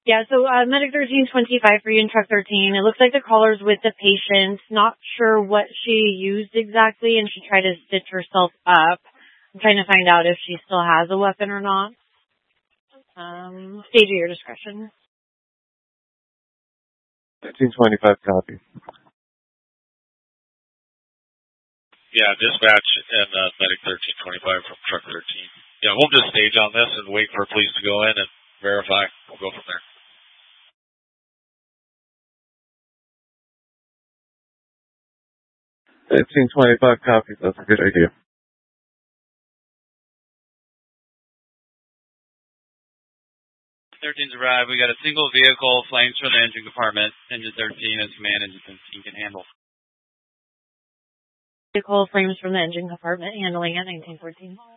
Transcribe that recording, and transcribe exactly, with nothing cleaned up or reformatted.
Yeah, so uh, Medic thirteen twenty-five for you in truck thirteen. It looks like the caller's with the patient. Not sure what she used exactly, and she tried to stitch herself up. I'm trying to find out if she still has a weapon or not. Um, stage of your discretion. thirteen twenty-five copy. Yeah, dispatch and uh, Medic thirteen twenty-five from truck thirteen. Yeah, we'll just stage on this and wait for police to go in and verify. We'll go from there. thirteen twenty-five copy. That's a good idea. thirteen's arrived. We got a single vehicle, flames from the engine compartment. Engine thirteen is command. Engine fifteen can handle. Vehicle, flames from the engine compartment, handling at nineteen fourteen.